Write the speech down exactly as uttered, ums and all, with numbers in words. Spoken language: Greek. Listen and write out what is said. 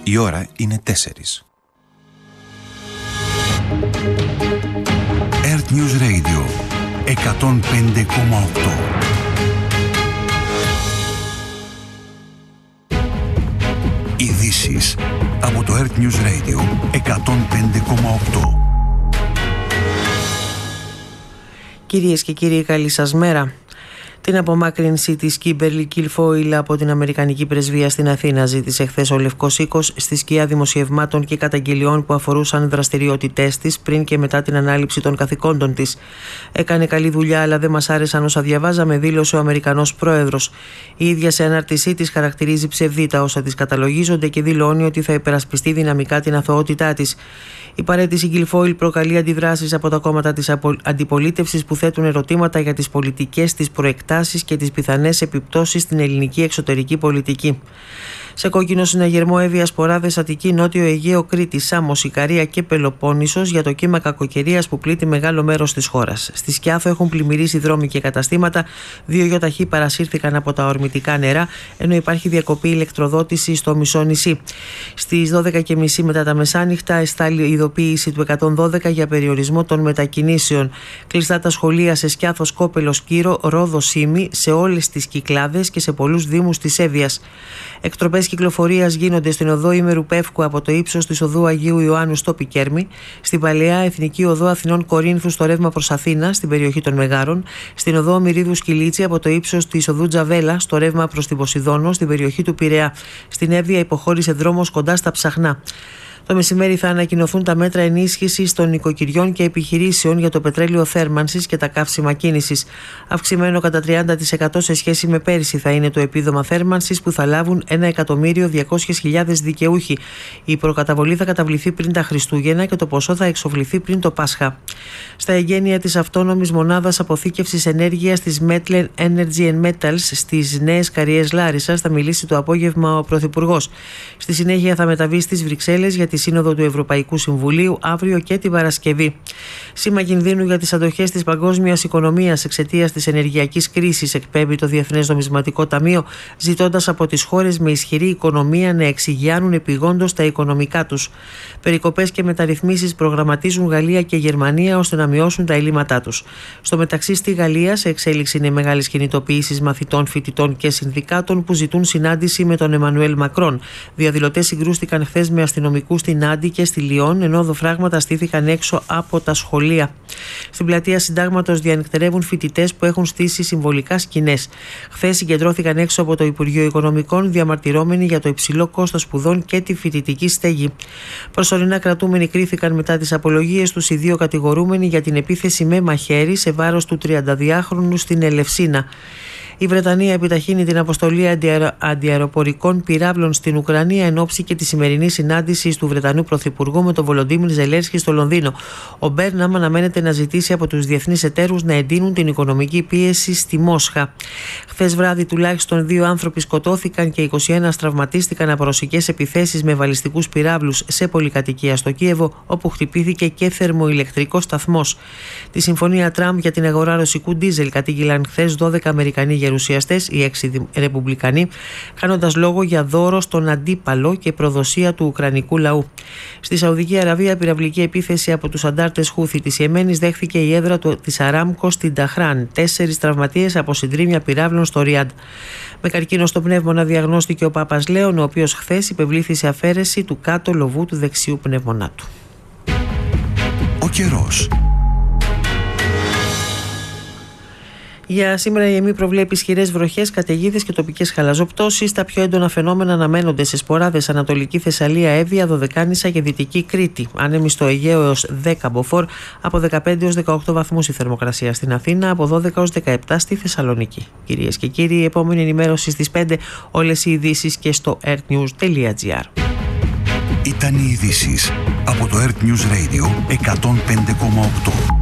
Η ώρα είναι τέσσερις. Earth News Radio εκατόν πέντε κόμμα οκτώ. Ειδήσεις από το Earth News Radio εκατόν πέντε κόμμα οκτώ. Κυρίες και κύριοι, καλή σας μέρα. Την απομάκρυνση της Κίμπερλι Κιλφόιλ από την Αμερικανική Πρεσβεία στην Αθήνα ζήτησε χθες ο Λευκός Οίκος στη σκιά δημοσιευμάτων και καταγγελιών που αφορούσαν δραστηριότητές της πριν και μετά την ανάληψη των καθηκόντων της. Έκανε καλή δουλειά, αλλά δεν μας άρεσαν όσα διαβάζαμε, δήλωσε ο Αμερικανός πρόεδρος. Η ίδια σε ανάρτησή της χαρακτηρίζει ψευδή τα όσα της καταλογίζονται και δηλώνει ότι θα υπερασπιστεί δυναμικά την αθωότητά της. Η παραίτηση Κιλφόιλ προκαλεί αντιδράσεις από τα κόμματα της αντιπολίτευσης που θέτουν ερωτήματα για τις πολιτικές της προεκτάσεις και τις πιθανές επιπτώσεις στην ελληνική εξωτερική πολιτική. Σε κόκκινο συναγερμό Εύβοια Ποράδες, Αττική, Νότιο Αιγαίο, Κρήτη, Σάμος, Ικαρία και Πελοπόννησος για το κύμα κακοκαιρίας που πλήττει μεγάλο μέρος της χώρας. Στη Σκιάθο έχουν πλημμυρίσει δρόμοι και καταστήματα, δύο γιοταχή παρασύρθηκαν από τα ορμητικά νερά, ενώ υπάρχει διακοπή ηλεκτροδότηση στο μισό νησί. Στις δώδεκα και μισή μετά τα μεσάνυχτα εστάλει ειδοποίηση του εκατόν δώδεκα για περιορισμό των μετακινήσεων. Κλειστά τα σχολεία σε Σκιάθο, Σκόπελο, Κύρο, Ρόδο, Σύμη, σε όλες τις Κυκλάδες και σε πολλούς δήμους της Εύβοιας. Εκτροπές κυκλοφορίας γίνονται στην οδό Ήμερου Πεύκου από το ύψος της οδού Αγίου Ιωάννου στο Πικέρμι, στην παλαιά Εθνική Οδό Αθηνών Κορίνθου στο ρεύμα προς Αθήνα, στην περιοχή των Μεγάρων, στην οδό Μυρίδου Σκυλίτσι από το ύψος της οδού Τζαβέλα στο ρεύμα προς την Ποσειδόνο, στην περιοχή του Πειραιά. Στην Εύβοια υποχώρησε δρόμος κοντά στα Ψαχνά. Το μεσημέρι θα ανακοινωθούν τα μέτρα ενίσχυσης των νοικοκυριών και επιχειρήσεων για το πετρέλαιο θέρμανσης και τα καύσιμα κίνησης. Αυξημένο κατά τριάντα τοις εκατό σε σχέση με πέρυσι θα είναι το επίδομα θέρμανσης που θα λάβουν ένα εκατομμύριο διακόσιες χιλιάδες δικαιούχοι. Η προκαταβολή θα καταβληθεί πριν τα Χριστούγεννα και το ποσό θα εξοφληθεί πριν το Πάσχα. Στα εγγένεια της αυτόνομης μονάδας αποθήκευσης ενέργειας της Metlen Energy and Metals στις Νέες Καριές Λάρισσας θα μιλήσει το απόγευμα ο Πρωθυπουργός. Στη συνέχεια θα μεταβεί στις Βρυξέλλες για τη Σύνοδο του Ευρωπαϊκού Συμβουλίου αύριο και την Παρασκευή. Σήμα κινδύνου για τις αντοχές της παγκόσμιας οικονομίας εξαιτίας της ενεργειακής κρίσης, εκπέμπει το Διεθνές Νομισματικό Ταμείο, ζητώντας από τις χώρες με ισχυρή οικονομία να εξηγιάνουν επειγόντως τα οικονομικά τους. Περικοπές και μεταρρυθμίσεις προγραμματίζουν Γαλλία και Γερμανία ώστε να μειώσουν τα ελλείμματά τους. Στο μεταξύ, στη Γαλλία, σε εξέλιξη είναι μεγάλες κινητοποιήσεις μαθητών, φοιτητών και συνδικάτων που ζητούν συνάντηση με τον Εμμανουέλ Μακρόν. Διαδηλωτές συγκρούστηκαν χθες με αστυνομικούς στην Άντι και στη Λιόν, ενώ δοφράγματα στήθηκαν έξω από τα σχολεία. Στην πλατεία Συντάγματος διανυκτερεύουν φοιτητές που έχουν στήσει συμβολικά σκηνές. Χθες συγκεντρώθηκαν έξω από το Υπουργείο Οικονομικών διαμαρτυρόμενοι για το υψηλό κόστος σπουδών και τη φοιτητική στέγη. Προσωρινά κρατούμενοι κρίθηκαν μετά τις απολογίες τους οι δύο κατηγορούμενοι για την επίθεση με μαχαίρι σε βάρος του τριανταδυάχρονου στην Ελευσίνα. Η Βρετανία επιταχύνει την αποστολή αντιαερο... αντιαεροπορικών πυράβλων στην Ουκρανία εν ώψη και τη σημερινή συνάντηση του Βρετανού Πρωθυπουργού με τον Βολοντίμιρ Ζελένσκι στο Λονδίνο. Ο Μπέρναμ αναμένεται να ζητήσει από τους διεθνείς εταίρους να εντείνουν την οικονομική πίεση στη Μόσχα. Χθες βράδυ τουλάχιστον δύο άνθρωποι σκοτώθηκαν και είκοσι ένα τραυματίστηκαν από ρωσικές επιθέσεις με βαλιστικούς πυράβλους σε πολυκατοικία στο Κίεβο, όπου χτυπήθηκε και θερμοηλεκτρικός σταθμός. Τη συμφωνία Τραμπ για την αγορά ρωσικού ντίζελ κατήγγειλαν χθες δώδεκα Αμερικανοί γερουσιαστές, οι έξι ρεπουμπλικανοί, κάνοντας λόγο για δώρο στον αντίπαλο και προδοσία του ουκρανικού λαού. Στη Σαουδική Αραβία, πυραυλική επίθεση από τους αντάρτες Χούθη της Ιεμένης δέχθηκε η έδρα του, της Αράμκο στην Ταχράν. Τέσσερις τραυματίες από συντρίμμια πυράβλων στο Ριάντ. Με καρκίνο στο πνεύμονα διαγνώστηκε ο Πάπας Λέων, ο οποίος χθες υπευλήθη σε αφαίρεση του κάτω λοβού του δεξιού πνεύμονά του. Ο καιρός. Για σήμερα η ΕΜΗ προβλέπει ισχυρές βροχές, καταιγίδες και τοπικές χαλαζοπτώσεις. Τα πιο έντονα φαινόμενα αναμένονται σε Σποράδες, Ανατολική Θεσσαλία, Εύβοια, Δωδεκάνησα και Δυτική Κρήτη. Άνεμοι στο Αιγαίο έως δέκα μποφόρ, από δεκαπέντε έως δεκαοκτώ βαθμούς η θερμοκρασία στην Αθήνα, από δώδεκα έως δεκαεπτά στη Θεσσαλονίκη. Κυρίες και κύριοι, η επόμενη ενημέρωση στις πέντε, όλες οι ειδήσεις και στο earthnews τελεία gr. Ήταν οι ειδήσεις από το Earth News Radio εκατόν πέντε κόμμα οκτώ.